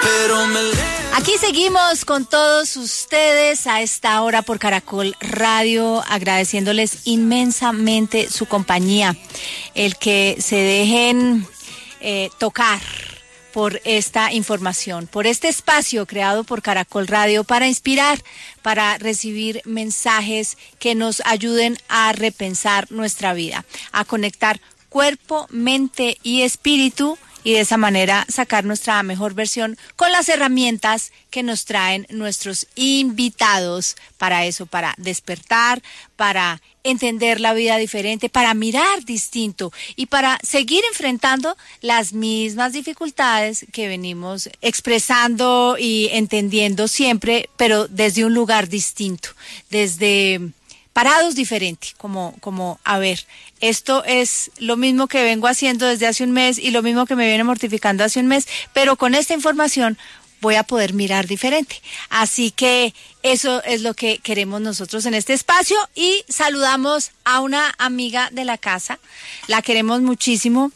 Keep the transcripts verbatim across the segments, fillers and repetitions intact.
Aquí seguimos con todos ustedes a esta hora por Caracol Radio, agradeciéndoles inmensamente su compañía, el que se dejen eh, tocar por esta información, por este espacio creado por Caracol Radio para inspirar, para recibir mensajes que nos ayuden a repensar nuestra vida, a conectar cuerpo, mente y espíritu, y de esa manera sacar nuestra mejor versión con las herramientas que nos traen nuestros invitados para eso, para despertar, para entender la vida diferente, para mirar distinto y para seguir enfrentando las mismas dificultades que venimos expresando y entendiendo siempre, pero desde un lugar distinto, desde parados diferente, como, como, a ver, esto es lo mismo que vengo haciendo desde hace un mes y lo mismo que me viene mortificando hace un mes, pero con esta información voy a poder mirar diferente. Así que eso es lo que queremos nosotros en este espacio y saludamos a una amiga de la casa, la queremos muchísimo.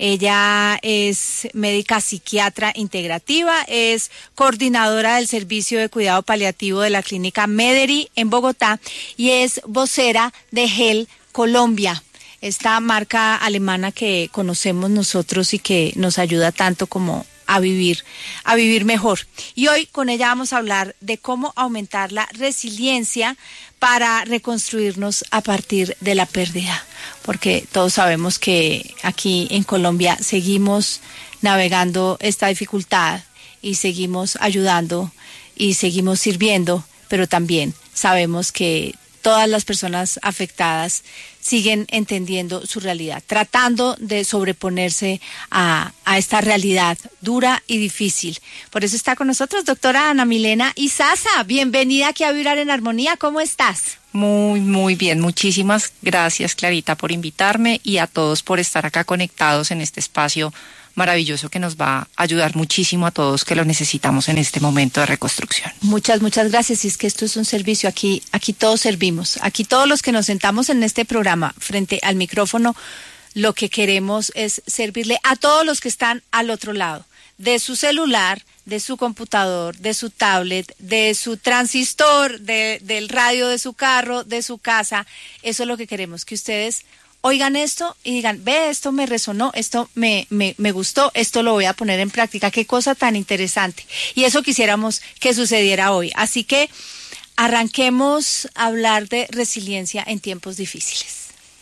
Ella es médica psiquiatra integrativa, es coordinadora del servicio de cuidado paliativo de la clínica Mederi en Bogotá y es vocera de Gel Colombia, esta marca alemana que conocemos nosotros y que nos ayuda tanto como a vivir, a vivir mejor. Y hoy con ella vamos a hablar de cómo aumentar la resiliencia para reconstruirnos a partir de la pérdida, porque todos sabemos que aquí en Colombia seguimos navegando esta dificultad y seguimos ayudando y seguimos sirviendo, pero también sabemos que todas las personas afectadas siguen entendiendo su realidad, tratando de sobreponerse a, a esta realidad dura y difícil. Por eso está con nosotros doctora Ana Milena Izaza. Bienvenida aquí a Vibrar en Armonía. ¿Cómo estás? Muy, muy bien. Muchísimas gracias, Clarita, por invitarme y a todos por estar acá conectados en este espacio maravilloso que nos va a ayudar muchísimo a todos que lo necesitamos en este momento de reconstrucción. Muchas, muchas gracias. Y es que esto es un servicio, aquí, aquí todos servimos, aquí todos los que nos sentamos en este programa frente al micrófono, lo que queremos es servirle a todos los que están al otro lado, de su celular, de su computador, de su tablet, de su transistor, de, del radio de su carro, de su casa. Eso es lo que queremos, que ustedes oigan esto y digan, ve, esto me resonó, esto me, me, me gustó, esto lo voy a poner en práctica, qué cosa tan interesante. Y eso quisiéramos que sucediera hoy. Así que arranquemos a hablar de resiliencia en tiempos difíciles.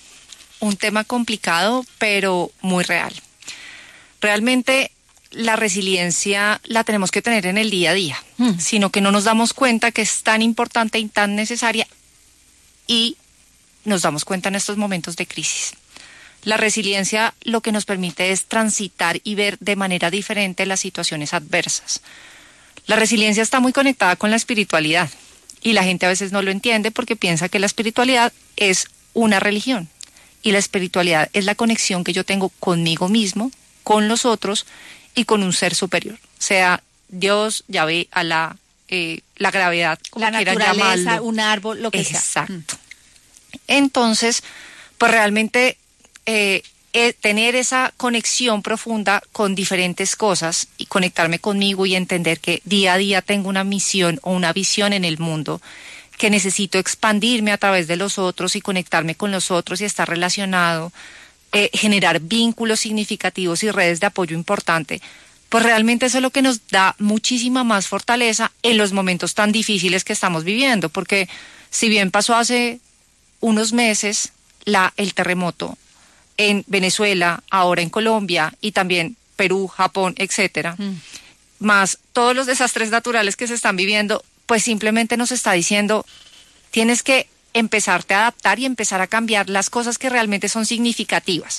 Un tema complicado, pero muy real. Realmente la resiliencia la tenemos que tener en el día a día, mm. sino que no nos damos cuenta que es tan importante y tan necesaria y nos damos cuenta en estos momentos de crisis. La resiliencia lo que nos permite es transitar y ver de manera diferente las situaciones adversas. La resiliencia está muy conectada con la espiritualidad y la gente a veces no lo entiende porque piensa que la espiritualidad es una religión y la espiritualidad es la conexión que yo tengo conmigo mismo, con los otros y con un ser superior, sea Dios, Yahvé, Alá, eh, la gravedad, como la quieran naturaleza, llamarlo. un árbol, lo que Exacto. sea. Exacto. Entonces, pues realmente eh, eh, tener esa conexión profunda con diferentes cosas y conectarme conmigo y entender que día a día tengo una misión o una visión en el mundo, que necesito expandirme a través de los otros y conectarme con los otros y estar relacionado, eh, generar vínculos significativos y redes de apoyo importante, pues realmente eso es lo que nos da muchísima más fortaleza en los momentos tan difíciles que estamos viviendo, porque si bien pasó hace unos meses la, el terremoto en Venezuela, ahora en Colombia y también Perú, Japón, etcétera, mm. más todos los desastres naturales que se están viviendo, pues simplemente nos está diciendo, tienes que empezarte a adaptar y empezar a cambiar las cosas que realmente son significativas.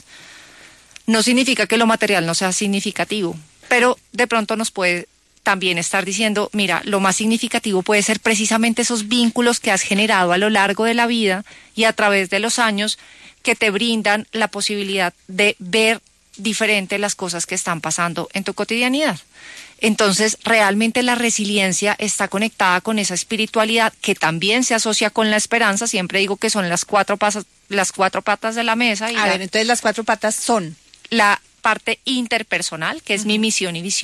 No significa que lo material no sea significativo, pero de pronto nos puede también estar diciendo, mira, lo más significativo puede ser precisamente esos vínculos que has generado a lo largo de la vida y a través de los años que te brindan la posibilidad de ver diferente las cosas que están pasando en tu cotidianidad. Entonces, realmente la resiliencia está conectada con esa espiritualidad que también se asocia con la esperanza. Siempre digo que son las cuatro, pasas, las cuatro patas de la mesa. Y a la, ver, entonces las cuatro patas son la parte interpersonal, que es uh-huh. mi misión y visión.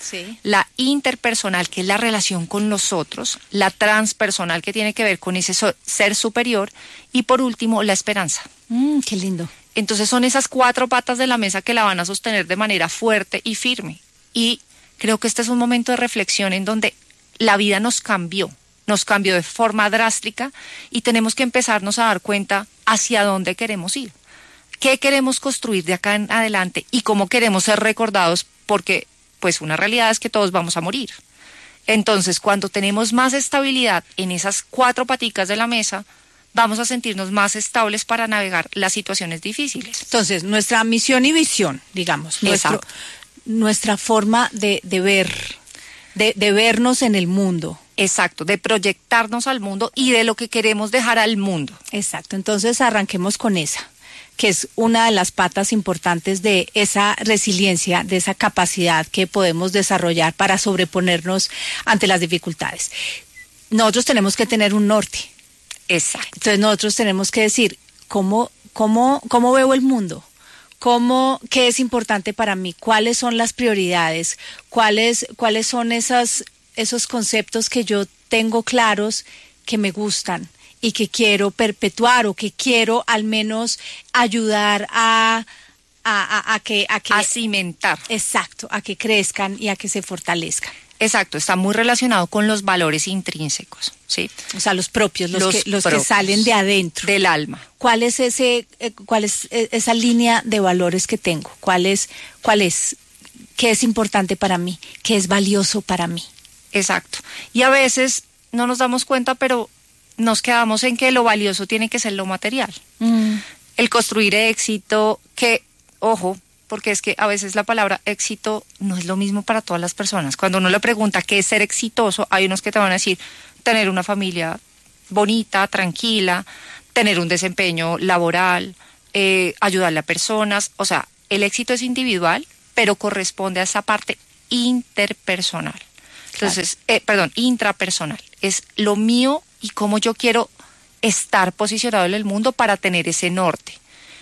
Sí. La interpersonal, que es la relación con los otros, la transpersonal, que tiene que ver con ese so- ser superior, y por último, la esperanza. Mm, qué lindo. Entonces son esas cuatro patas de la mesa que la van a sostener de manera fuerte y firme. Y creo que este es un momento de reflexión en donde la vida nos cambió, nos cambió de forma drástica y tenemos que empezarnos a dar cuenta hacia dónde queremos ir. ¿Qué queremos construir de acá en adelante y cómo queremos ser recordados? Porque, pues, una realidad es que todos vamos a morir. Entonces, cuando tenemos más estabilidad en esas cuatro paticas de la mesa, vamos a sentirnos más estables para navegar las situaciones difíciles. Entonces, nuestra misión y visión, digamos, nuestro, nuestra forma de, de ver, de, de vernos en el mundo. Exacto, de proyectarnos al mundo y de lo que queremos dejar al mundo. Exacto, entonces arranquemos con esa, que es una de las patas importantes de esa resiliencia, de esa capacidad que podemos desarrollar para sobreponernos ante las dificultades. Nosotros tenemos que tener un norte. Exacto. Entonces nosotros tenemos que decir, ¿cómo, cómo, cómo veo el mundo? ¿Cómo, qué es importante para mí? ¿Cuáles son las prioridades? ¿Cuáles, cuáles son esas, esos conceptos que yo tengo claros que me gustan y que quiero perpetuar o que quiero al menos ayudar a, a, a, a que... A, que a cimentar. Exacto, a que crezcan y a que se fortalezcan. Exacto, está muy relacionado con los valores intrínsecos, ¿sí? O sea, los propios, los, los que, los propios, que salen de adentro. Del alma. ¿Cuál es ese, eh, cuál es eh, esa línea de valores que tengo? ¿Cuál es, cuál es, qué es importante para mí? ¿Qué es valioso para mí? Exacto. Y a veces no nos damos cuenta, pero nos quedamos en que lo valioso tiene que ser lo material. Mm. El construir éxito, que, ojo, porque es que a veces la palabra éxito no es lo mismo para todas las personas. Cuando uno le pregunta qué es ser exitoso, hay unos que te van a decir tener una familia bonita, tranquila, tener un desempeño laboral, eh, ayudarle a personas. O sea, el éxito es individual, pero corresponde a esa parte interpersonal. Entonces, claro. eh, perdón, intrapersonal. Es lo mío y cómo yo quiero estar posicionado en el mundo para tener ese norte.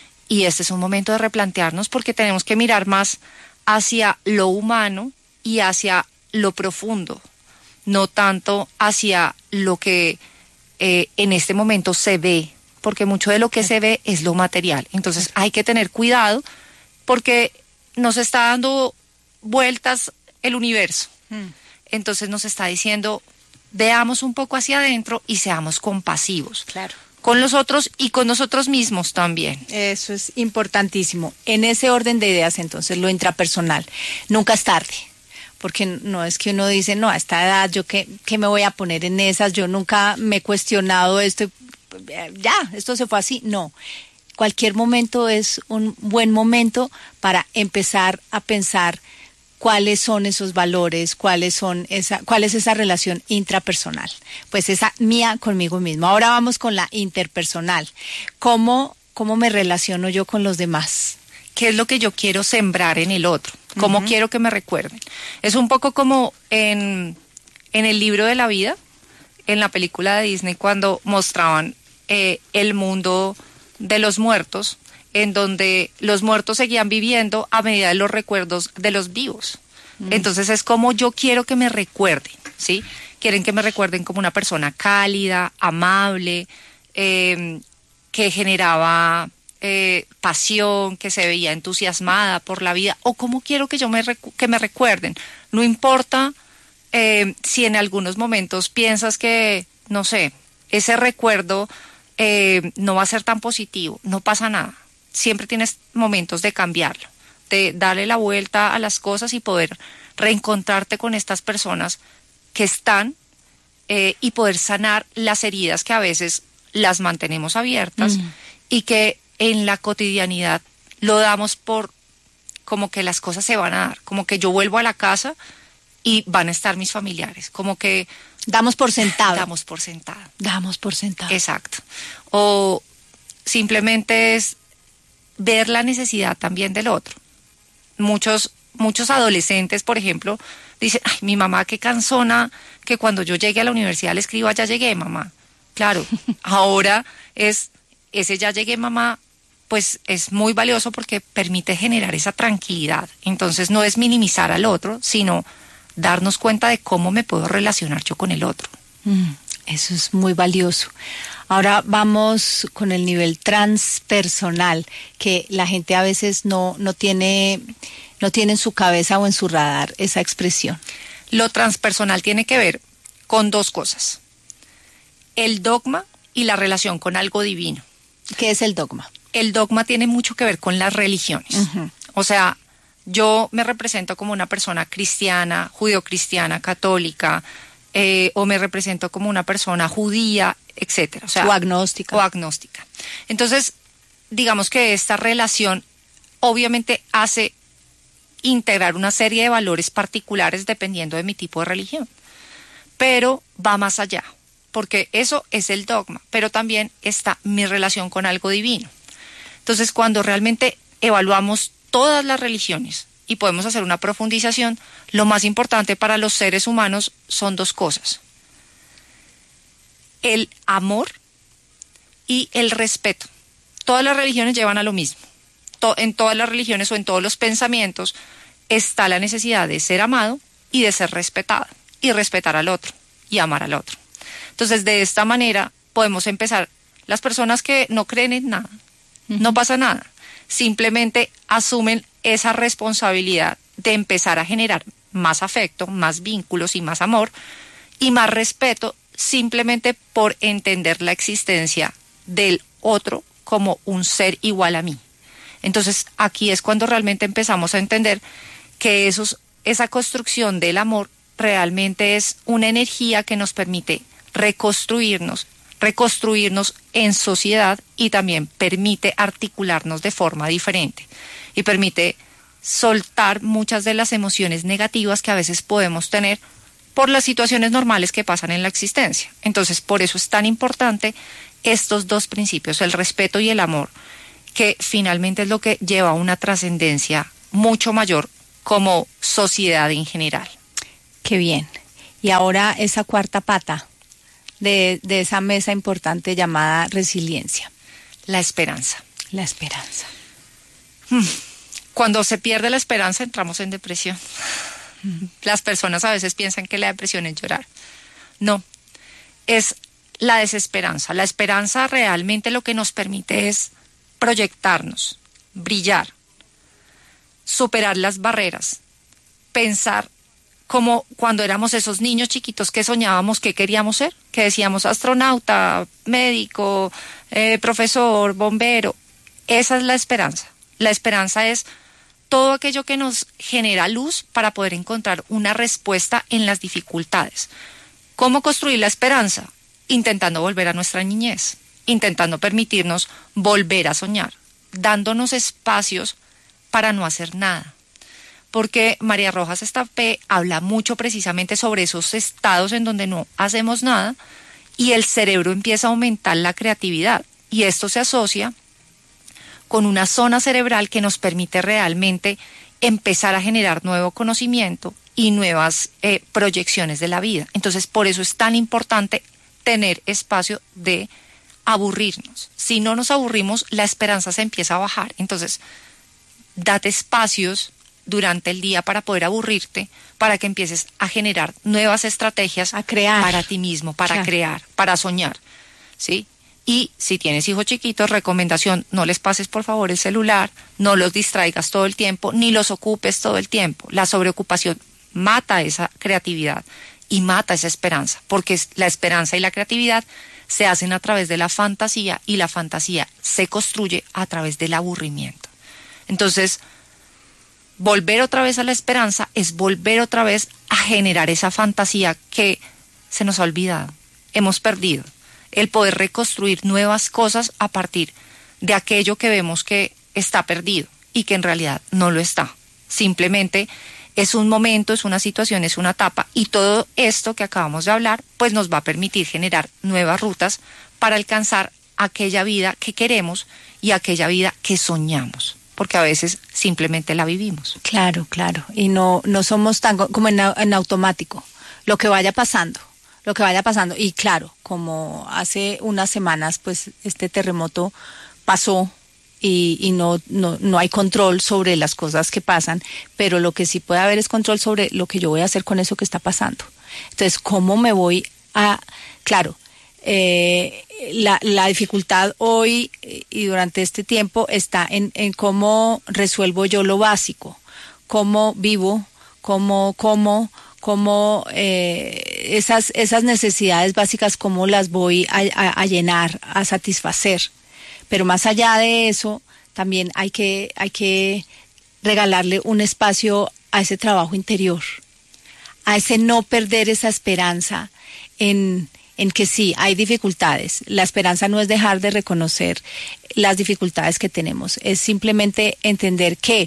Y este es un momento de replantearnos porque tenemos que mirar más hacia lo humano y hacia lo profundo, no tanto hacia lo que eh, en este momento se ve, porque mucho de lo que se ve es lo material. Entonces hay que tener cuidado porque nos está dando vueltas el universo. Entonces nos está diciendo, veamos un poco hacia adentro y seamos compasivos. Claro. Con los otros y con nosotros mismos también. Eso es importantísimo. En ese orden de ideas, entonces, lo intrapersonal. Nunca es tarde, porque no es que uno dice, no, a esta edad, yo qué, qué me voy a poner en esas, yo nunca me he cuestionado esto, ya, esto se fue así. No, cualquier momento es un buen momento para empezar a pensar cuáles son esos valores, cuáles son esa, cuál es esa relación intrapersonal, pues esa mía conmigo mismo. Ahora vamos con la interpersonal. ¿Cómo, cómo me relaciono yo con los demás? ¿Qué es lo que yo quiero sembrar en el otro? ¿Cómo uh-huh. quiero que me recuerden? Es un poco como en, en el libro de la vida, en la película de Disney, cuando mostraban eh, el mundo de los muertos, en donde los muertos seguían viviendo a medida de los recuerdos de los vivos. Mm. Entonces es como yo quiero que me recuerden, ¿sí? Quieren que me recuerden como una persona cálida, amable, eh, que generaba eh, pasión, que se veía entusiasmada por la vida, o cómo quiero que yo me recu- que me recuerden. No importa eh, si en algunos momentos piensas que, no sé, ese recuerdo eh, no va a ser tan positivo, no pasa nada. Siempre tienes momentos de cambiarlo, de darle la vuelta a las cosas y poder reencontrarte con estas personas que están eh, y poder sanar las heridas que a veces las mantenemos abiertas mm. y que en la cotidianidad lo damos por como que las cosas se van a dar, como que yo vuelvo a la casa y van a estar mis familiares, como que damos por sentado. Damos por sentado. Damos por sentado. Exacto. O simplemente es ver la necesidad también del otro. Muchos, muchos adolescentes, por ejemplo, dicen, ay, mi mamá qué cansona, que cuando yo llegue a la universidad le escriba, ya llegué, mamá. Claro, ahora es, ese ya llegué, mamá, pues es muy valioso porque permite generar esa tranquilidad. Entonces no es minimizar al otro, sino darnos cuenta de cómo me puedo relacionar yo con el otro. Mm, eso es muy valioso. Ahora vamos con el nivel transpersonal, que la gente a veces no, no tiene, no tiene en su cabeza o en su radar esa expresión. Lo transpersonal tiene que ver con dos cosas: el dogma y la relación con algo divino. ¿Qué es el dogma? El dogma tiene mucho que ver con las religiones. Uh-huh. O sea, yo me represento como una persona cristiana, judeocristiana, católica, eh, o me represento como una persona judía, etcétera. O sea, o agnóstica. O agnóstica. Entonces, digamos que esta relación obviamente hace integrar una serie de valores particulares dependiendo de mi tipo de religión. Pero va más allá, porque eso es el dogma, pero también está mi relación con algo divino. Entonces, cuando realmente evaluamos todas las religiones y podemos hacer una profundización, lo más importante para los seres humanos son dos cosas: el amor y el respeto. Todas las religiones llevan a lo mismo. To- en todas las religiones o en todos los pensamientos está la necesidad de ser amado y de ser respetado, y respetar al otro y amar al otro. Entonces, de esta manera podemos empezar. Las personas que no creen en nada, uh-huh. no pasa nada. Simplemente asumen esa responsabilidad de empezar a generar más afecto, más vínculos y más amor y más respeto, simplemente por entender la existencia del otro como un ser igual a mí. Entonces, aquí es cuando realmente empezamos a entender que esos, esa construcción del amor realmente es una energía que nos permite reconstruirnos, reconstruirnos en sociedad, y también permite articularnos de forma diferente y permite soltar muchas de las emociones negativas que a veces podemos tener por las situaciones normales que pasan en la existencia. Entonces, por eso es tan importante estos dos principios, el respeto y el amor, que finalmente es lo que lleva a una trascendencia mucho mayor como sociedad en general. Qué bien. Y ahora esa cuarta pata de, de esa mesa importante llamada resiliencia. La esperanza. La esperanza. Cuando se pierde la esperanza entramos en depresión. Las personas a veces piensan que la depresión es llorar. No, es la desesperanza. La esperanza realmente lo que nos permite es proyectarnos, brillar, superar las barreras, pensar como cuando éramos esos niños chiquitos que soñábamos que queríamos ser, que decíamos astronauta, médico, eh, profesor, bombero. Esa es la esperanza. La esperanza es todo aquello que nos genera luz para poder encontrar una respuesta en las dificultades. ¿Cómo construir la esperanza? Intentando volver a nuestra niñez, intentando permitirnos volver a soñar, dándonos espacios para no hacer nada. Porque María Rojas Estapé habla mucho precisamente sobre esos estados en donde no hacemos nada y el cerebro empieza a aumentar la creatividad. Y esto se asocia con una zona cerebral que nos permite realmente empezar a generar nuevo conocimiento y nuevas eh, proyecciones de la vida. Entonces, por eso es tan importante tener espacio de aburrirnos. Si no nos aburrimos, la esperanza se empieza a bajar. Entonces, date espacios durante el día para poder aburrirte, para que empieces a generar nuevas estrategias a crear para ti mismo, para claro. crear, para soñar, ¿sí? Y si tienes hijos chiquitos, recomendación, no les pases por favor el celular, no los distraigas todo el tiempo, ni los ocupes todo el tiempo. La sobreocupación mata esa creatividad y mata esa esperanza, porque la esperanza y la creatividad se hacen a través de la fantasía y la fantasía se construye a través del aburrimiento. Entonces, volver otra vez a la esperanza es volver otra vez a generar esa fantasía que se nos ha olvidado, hemos perdido. El poder reconstruir nuevas cosas a partir de aquello que vemos que está perdido y que en realidad no lo está. Simplemente es un momento, es una situación, es una etapa, y todo esto que acabamos de hablar pues nos va a permitir generar nuevas rutas para alcanzar aquella vida que queremos y aquella vida que soñamos, porque a veces simplemente la vivimos. Claro, claro, y no, no somos tan como en, en automático, lo que vaya pasando. Lo que vaya pasando. Y claro, como hace unas semanas, pues este terremoto pasó y, y no, no, no hay control sobre las cosas que pasan, pero lo que sí puede haber es control sobre lo que yo voy a hacer con eso que está pasando. Entonces, ¿cómo me voy a...? Claro, eh, la, la dificultad hoy y durante este tiempo está en, en cómo resuelvo yo lo básico, cómo vivo, cómo como, cómo eh, esas, esas necesidades básicas, cómo las voy a, a, a llenar, a satisfacer. Pero más allá de eso, también hay que, hay que regalarle un espacio a ese trabajo interior, a ese no perder esa esperanza en, en que sí, hay dificultades. La esperanza no es dejar de reconocer las dificultades que tenemos, es simplemente entender que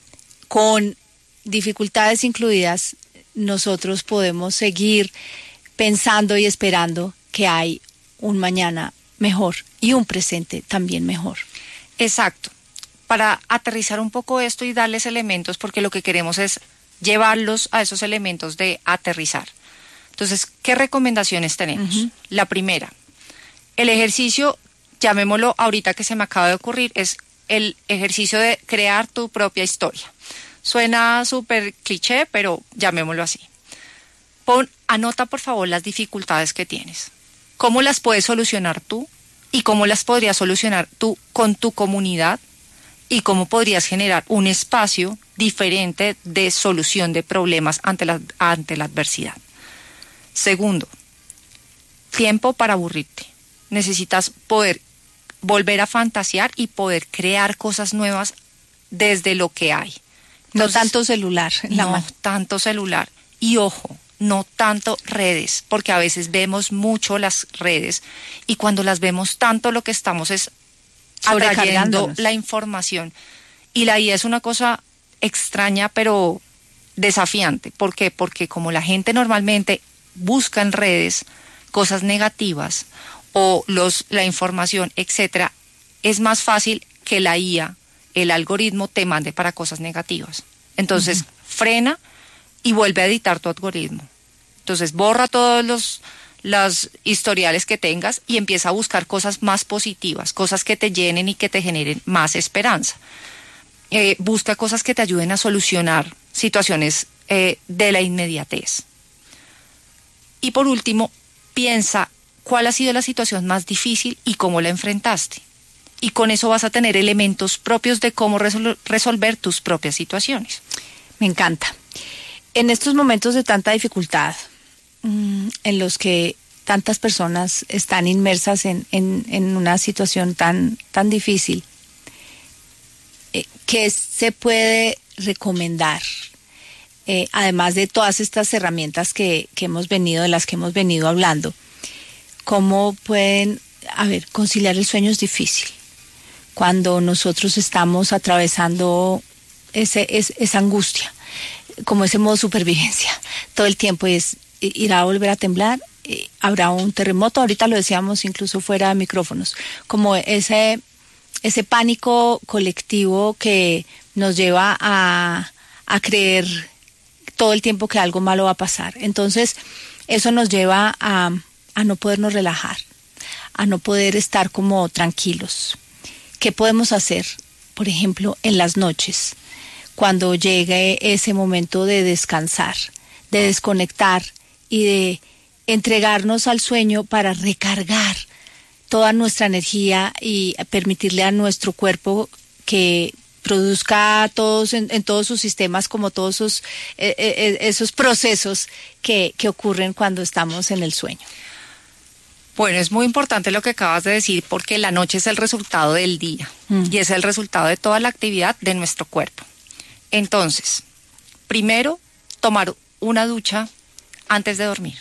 con dificultades incluidas, nosotros podemos seguir pensando y esperando que hay un mañana mejor y un presente también mejor. Exacto. Para aterrizar un poco esto y darles elementos, porque lo que queremos es llevarlos a esos elementos de aterrizar. Entonces, ¿qué recomendaciones tenemos? Uh-huh. La primera, el ejercicio, llamémoslo ahorita que se me acaba de ocurrir, es el ejercicio de crear tu propia historia. Suena súper cliché, pero llamémoslo así. Pon, anota por favor las dificultades que tienes. ¿Cómo las puedes solucionar tú? ¿Y cómo las podrías solucionar tú con tu comunidad? ¿Y cómo podrías generar un espacio diferente de solución de problemas ante la, ante la adversidad? Segundo, tiempo para aburrirte. Necesitas poder volver a fantasear y poder crear cosas nuevas desde lo que hay. Entonces, no tanto celular en la no mano. tanto celular. Y ojo, no tanto redes, porque a veces vemos mucho las redes y cuando las vemos tanto lo que estamos es atrayendo la información. Y la I A es una cosa extraña pero desafiante. ¿Por qué? Porque como la gente normalmente busca en redes cosas negativas o los, la información, etcétera, es más fácil que la I A, el algoritmo, te mande para cosas negativas. Entonces, uh-huh. frena y vuelve a editar tu algoritmo. Entonces, borra todos los, los historiales que tengas y empieza a buscar cosas más positivas, cosas que te llenen y que te generen más esperanza. Eh, busca cosas que te ayuden a solucionar situaciones eh, de la inmediatez. Y por último, piensa cuál ha sido la situación más difícil y cómo la enfrentaste. Y con eso vas a tener elementos propios de cómo resol- resolver tus propias situaciones. Me encanta. En estos momentos de tanta dificultad, mmm, en los que tantas personas están inmersas en, en, en una situación tan, tan difícil, eh, ¿qué se puede recomendar? Eh, además de todas estas herramientas que, que hemos venido, de las que hemos venido hablando, ¿cómo pueden, a ver, conciliar el sueño es difícil? Cuando nosotros estamos atravesando ese, es, esa angustia, como ese modo supervivencia, todo el tiempo es, irá a volver a temblar, habrá un terremoto, ahorita lo decíamos incluso fuera de micrófonos, como ese, ese pánico colectivo que nos lleva a, a creer todo el tiempo que algo malo va a pasar. Entonces, eso nos lleva a, a no podernos relajar, a no poder estar como tranquilos. ¿Qué podemos hacer, por ejemplo, en las noches, cuando llegue ese momento de descansar, de desconectar y de entregarnos al sueño para recargar toda nuestra energía y permitirle a nuestro cuerpo que produzca todos en, en todos sus sistemas, como todos esos, eh, eh, esos procesos que, que ocurren cuando estamos en el sueño? Bueno, es muy importante lo que acabas de decir porque la noche es el resultado del día mm. y es el resultado de toda la actividad de nuestro cuerpo. Entonces, primero, tomar una ducha antes de dormir.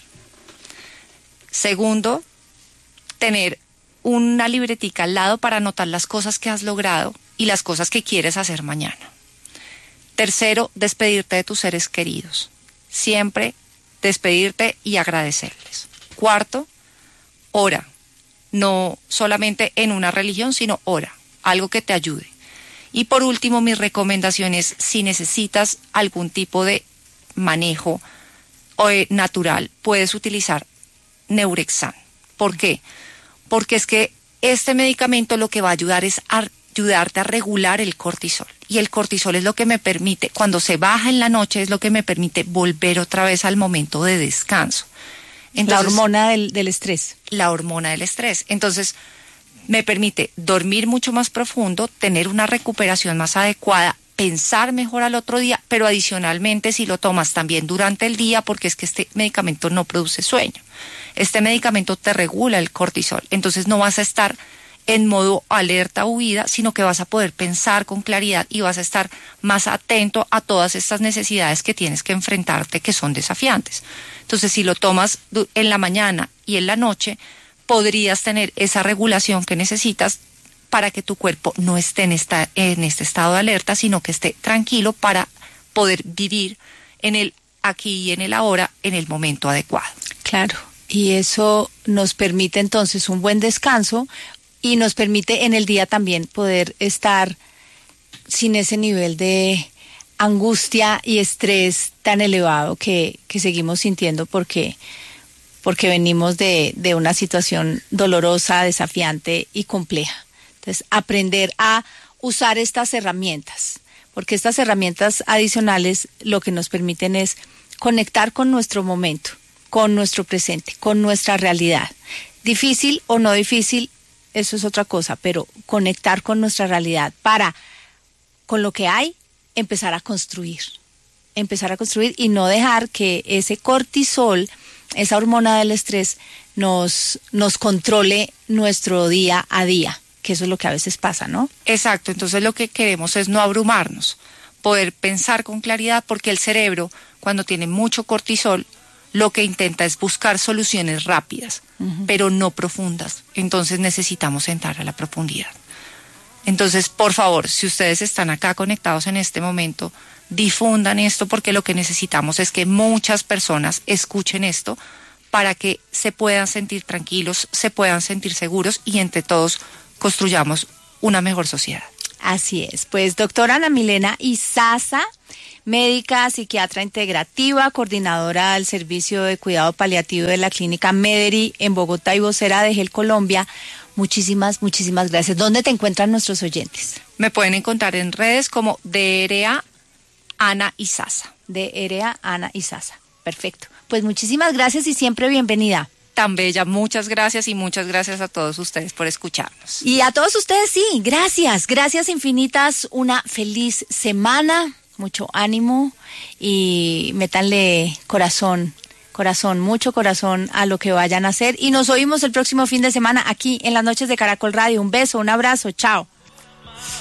Segundo, tener una libretica al lado para anotar las cosas que has logrado y las cosas que quieres hacer mañana. Tercero, despedirte de tus seres queridos. Siempre despedirte y agradecerles. Cuarto, ora. No solamente en una religión, sino ora. Algo que te ayude. Y por último, mis recomendaciones, si necesitas algún tipo de manejo eh, natural, puedes utilizar Neurexan. ¿Por qué? Porque es que este medicamento lo que va a ayudar es a ayudarte a regular el cortisol. Y el cortisol es lo que me permite, cuando se baja en la noche, es lo que me permite volver otra vez al momento de descanso. Entonces, la hormona del, del estrés. La hormona del estrés. Entonces, me permite dormir mucho más profundo, tener una recuperación más adecuada, pensar mejor al otro día, pero adicionalmente si lo tomas también durante el día, porque es que este medicamento no produce sueño. Este medicamento te regula el cortisol, entonces no vas a estar en modo alerta o huida, sino que vas a poder pensar con claridad y vas a estar más atento a todas estas necesidades que tienes que enfrentarte, que son desafiantes. Entonces, si lo tomas en la mañana y en la noche, podrías tener esa regulación que necesitas para que tu cuerpo no esté en, esta, en este estado de alerta, sino que esté tranquilo para poder vivir en el aquí y en el ahora, en el momento adecuado. Claro, y eso nos permite entonces un buen descanso y nos permite en el día también poder estar sin ese nivel de angustia y estrés tan elevado que, que seguimos sintiendo porque, porque venimos de, de una situación dolorosa, desafiante y compleja. Entonces, aprender a usar estas herramientas, porque estas herramientas adicionales lo que nos permiten es conectar con nuestro momento, con nuestro presente, con nuestra realidad. Difícil o no difícil, eso es otra cosa, pero conectar con nuestra realidad para, con lo que hay, empezar a construir. Empezar a construir y no dejar que ese cortisol, esa hormona del estrés, nos, nos controle nuestro día a día, que eso es lo que a veces pasa, ¿no? Exacto, entonces lo que queremos es no abrumarnos, poder pensar con claridad, porque el cerebro, cuando tiene mucho cortisol, lo que intenta es buscar soluciones rápidas, uh-huh. pero no profundas. Entonces necesitamos entrar a la profundidad. Entonces, por favor, si ustedes están acá conectados en este momento, difundan esto, porque lo que necesitamos es que muchas personas escuchen esto para que se puedan sentir tranquilos, se puedan sentir seguros y entre todos construyamos una mejor sociedad. Así es. Pues doctora Ana Milena Izaza, médica, psiquiatra integrativa, coordinadora del Servicio de Cuidado Paliativo de la Clínica Mederi en Bogotá y vocera de Gel Colombia. Muchísimas, muchísimas gracias. ¿Dónde te encuentran nuestros oyentes? Me pueden encontrar en redes como D R A Ana Izaza. D R A Ana Izaza. Perfecto. Pues muchísimas gracias y siempre bienvenida. Tan bella, muchas gracias y muchas gracias a todos ustedes por escucharnos. Y a todos ustedes, sí, gracias, gracias infinitas, una feliz semana, mucho ánimo y métanle corazón, corazón, mucho corazón a lo que vayan a hacer y nos oímos el próximo fin de semana aquí en las noches de Caracol Radio. Un beso, un abrazo, chao.